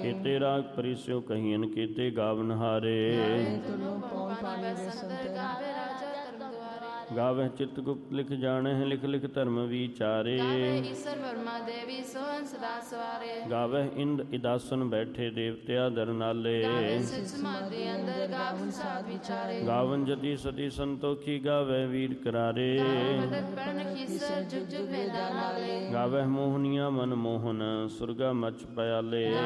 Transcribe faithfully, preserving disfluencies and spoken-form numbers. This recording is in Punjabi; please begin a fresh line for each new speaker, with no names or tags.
ਕੀਤੇ ਰਾਗ ਪਰਿਸਿਓ ਕਹੀਨ ਕੀਤੇ ਗਾਵਨ ਹਾਰੇ ਗਾਵਹਿ ਚਿਤ ਗੁਪਤ ਲਿਖ ਜਾਣਹਿ ਲਿਖ ਲਿਖ ਧਰਮ ਵਿਚਾਰੇ ਗਾਵਹਿ ਇੰਦ ਇਦਾਸਨ ਬੈਠੇ ਦੇਵਤਿਆ ਦਰਨਾਲੇ ਗਾਵਨ ਜਤੀ ਸਤੀ ਸੰਤੋਖੀ ਗਾਵਹਿ ਵੀਰ ਕਰਾਰੇ ਗਾਵਹਿ ਮੋਹਨੀਆ ਮਨ ਮੋਹਨ ਸੁਰਗਾ ਮਚ ਪਿਆਲੇ